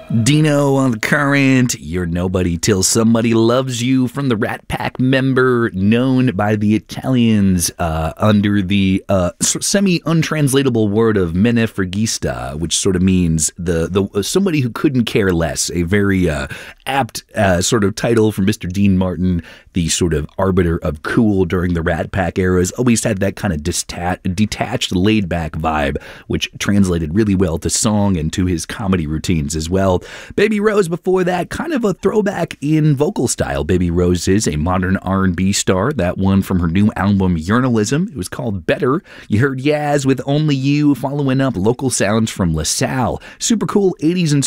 Dino on the Current, You're Nobody Till Somebody Loves You, from the Rat Pack member known by the Italians under the semi-untranslatable word of menefregista, which sort of means the somebody who couldn't care less. A very apt sort of title from Mr. Dean Martin, the sort of arbiter of cool during the Rat Pack eras. Always had that kind of detached, laid-back vibe, which translated really well to song and to his comedy routines as well. Baby Rose before that, kind of a throwback in vocal style. Baby Rose is a modern R&B star. That one from her new album Journalism. It was called Better. You heard Yaz with Only You, following up local sounds from LaSalle. Super cool 80s and